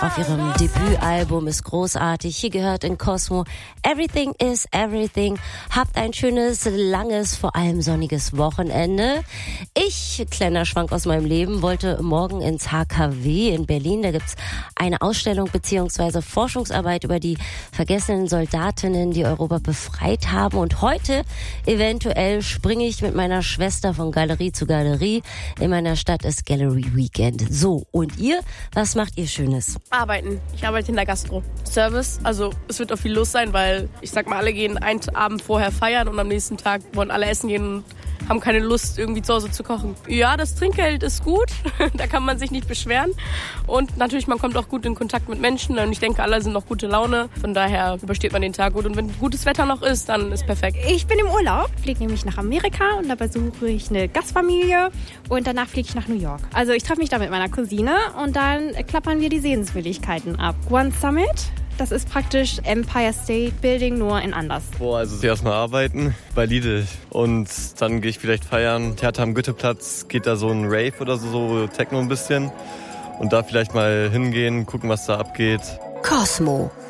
auf ihrem Debütalbum, ist großartig. Hier gehört in Cosmo Everything is Everything. Habt ein schönes, langes, vor allem sonniges Wochenende. Ich, kleiner Schwank aus meinem Leben, wollte morgen ins HKW in Berlin. Da gibt's eine Ausstellung bzw. Forschungsarbeit über die vergessenen Soldatinnen, die Europa befreit haben. Und heute eventuell springe ich mit meiner Schwester von Galerie zu Galerie. In meiner Stadt ist Gallery Weekend. So, und ihr? Was macht ihr Schönes? Arbeiten. Ich arbeite in der Gastro. Service, also es wird auch viel los sein, weil ich sag mal, alle gehen einen Abend vorher feiern und am nächsten Tag wollen alle essen gehen und haben keine Lust, irgendwie zu Hause zu kochen. Ja, das Trinkgeld ist gut, da kann man sich nicht beschweren. Und natürlich, man kommt auch gut in Kontakt mit Menschen und ich denke, alle sind noch gute Laune. Von daher übersteht man den Tag gut und wenn gutes Wetter noch ist, dann ist perfekt. Ich bin im Urlaub, fliege nämlich nach Amerika und da besuche ich eine Gastfamilie und danach fliege ich nach New York. Also ich treffe mich da mit meiner Cousine und dann klappern wir die Sehenswürdigkeiten ab. One Summit. Das ist praktisch Empire State Building, nur in anders. Also erstmal arbeiten bei Lidl und dann gehe ich vielleicht feiern. Theater am Goetheplatz, geht da so ein Rave oder so Techno ein bisschen. Und da vielleicht mal hingehen, gucken, was da abgeht. Cosmo.